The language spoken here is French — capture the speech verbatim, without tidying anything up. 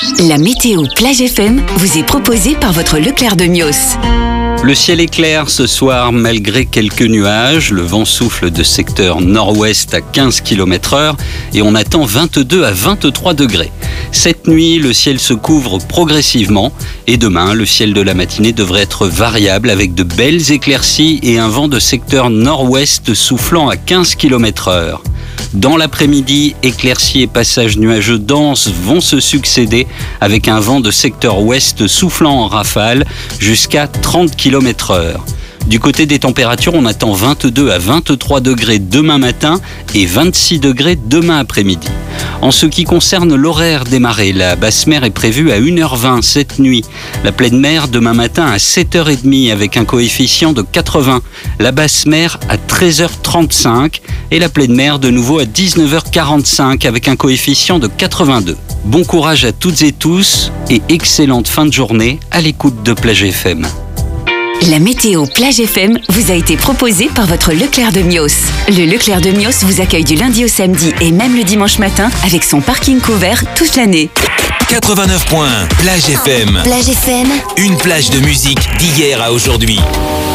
La météo Plage F M vous est proposée par votre Leclerc de Mios. Le ciel est clair ce soir malgré quelques nuages. Le vent souffle de secteur nord-ouest à quinze kilomètres heure et on attend vingt-deux à vingt-trois degrés. Cette nuit, le ciel se couvre progressivement et demain, le ciel de la matinée devrait être variable avec de belles éclaircies et un vent de secteur nord-ouest soufflant à quinze kilomètres heure. Dans l'après-midi, éclaircies et passages nuageux denses vont se succéder avec un vent de secteur ouest soufflant en rafale jusqu'à trente kilomètres heure. Du côté des températures, on attend vingt-deux à vingt-trois degrés demain matin et vingt-six degrés demain après-midi. En ce qui concerne l'horaire des marées, la basse mer est prévue à une heure vingt cette nuit. La pleine mer demain matin à sept heures trente avec un coefficient de quatre-vingts. La basse mer à treize heures trente-cinq et la pleine mer de nouveau à dix-neuf heures quarante-cinq avec un coefficient de quatre-vingt-deux. Bon courage à toutes et tous et excellente fin de journée à l'écoute de Plage F M. La météo Plage F M vous a été proposée par votre Leclerc de Mios. Le Leclerc de Mios vous accueille du lundi au samedi et même le dimanche matin avec son parking couvert toute l'année. quatre-vingt-neuf points, Plage F M. Plage F M. Une plage de musique d'hier à aujourd'hui.